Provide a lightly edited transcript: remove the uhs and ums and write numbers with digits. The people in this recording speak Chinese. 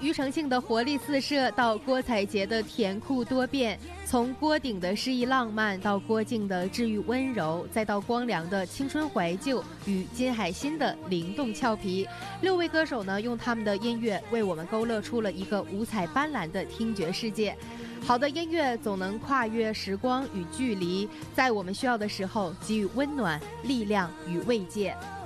庾澄庆的活力四射到郭采洁的甜酷多变，从郭顶的诗意浪漫到郭靖的治愈温柔，再到光良的青春怀旧与金海心的灵动俏皮，6位歌手呢用他们的音乐为我们勾勒出了一个五彩斑斓的听觉世界。好的音乐总能跨越时光与距离，在我们需要的时候给予温暖、力量与慰藉。